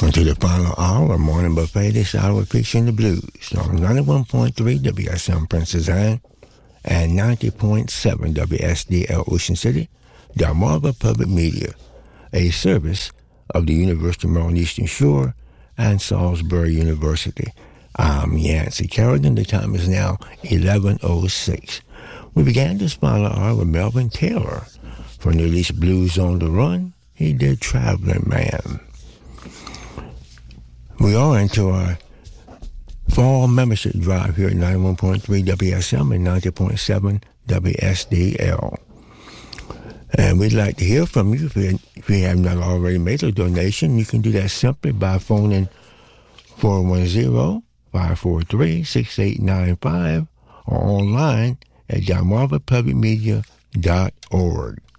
Welcome to the final hour of Morning Buffet. This hour featuring the blues on 91.3 WSM Princess Anne and 90.7 WSDL Ocean City, Delmarva Public Media, a service of the University of Maryland Eastern Shore and Salisbury University. I'm Yancey Carradine. The time is now 11:06. We began this final hour with Melvin Taylor from the release Blues on the Run. He did Traveling Man. We are into our fall membership drive here at 91.3 WSM and 90.7 WSDL. And we'd like to hear from you. If you have not already made a donation, you can do that simply by phoning 410-543-6895 or online at delmarvapublicmedia.org.